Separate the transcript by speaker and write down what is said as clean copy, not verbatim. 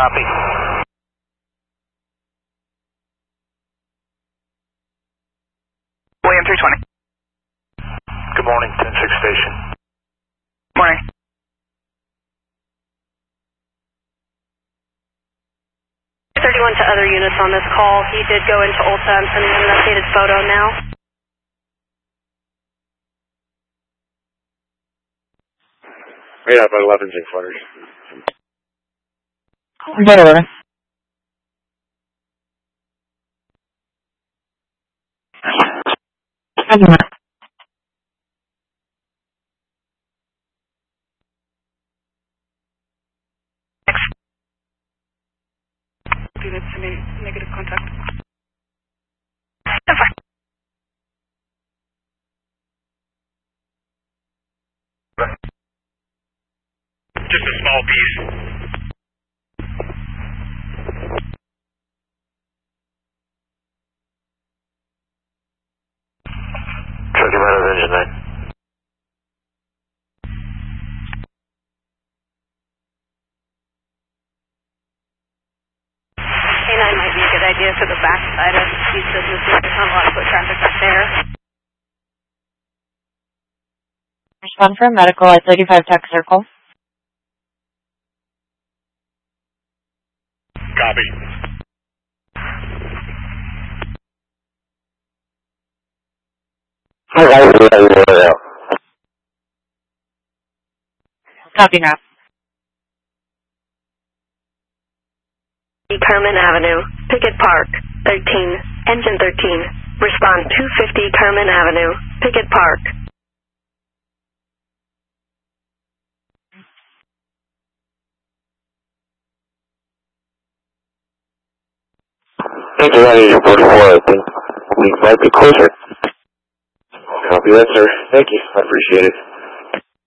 Speaker 1: Copy.
Speaker 2: William 320.
Speaker 1: Good morning, 10-6 station.
Speaker 2: Morning.
Speaker 3: To other units on this call. He did go into Ulta. I'm sending him an updated photo now.
Speaker 4: Right up at 11 600.
Speaker 5: Get over.
Speaker 2: Units negative contact.
Speaker 1: Just a small piece. Check him out of engine 9.
Speaker 3: K9 might be a good idea for the backside of these businesses. There's not a lot of foot traffic up there.
Speaker 5: Respond for medical at 35 Tech Circle.
Speaker 1: Copy.
Speaker 5: Copy now.
Speaker 3: Kerman Avenue, Pickett Park, 13, engine 13. Respond 250 Kerman Avenue, Pickett Park.
Speaker 4: Engine 944, I think we might be closer. Copy that, sir. Thank you. I appreciate it.